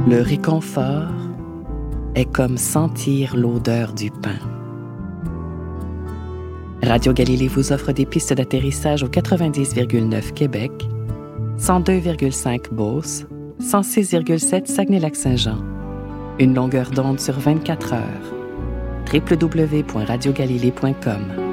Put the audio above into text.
Le réconfort est comme sentir l'odeur du pain. Radio Galilée vous offre des pistes d'atterrissage au 90,9 Québec, 102,5 Beauce, 106,7 Saguenay-Lac-Saint-Jean. Une longueur d'onde sur 24 heures. www.radiogalilée.com